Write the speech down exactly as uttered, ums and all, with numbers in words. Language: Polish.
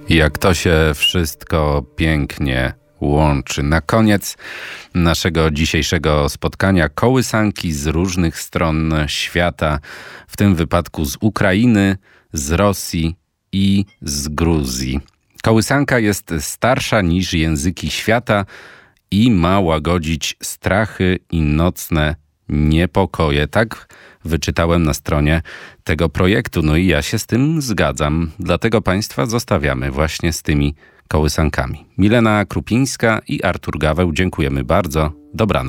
Jak to się wszystko pięknie łączy. Na koniec naszego dzisiejszego spotkania kołysanki z różnych stron świata, w tym wypadku z Ukrainy, z Rosji i z Gruzji. Kołysanka jest starsza niż języki świata i ma łagodzić strachy i nocne niepokoje. Tak wyczytałem na stronie tego projektu. No i ja się z tym zgadzam. Dlatego Państwa zostawiamy właśnie z tymi kołysankami. Milena Krupińska i Artur Gaweł, dziękujemy bardzo. Dobranoc.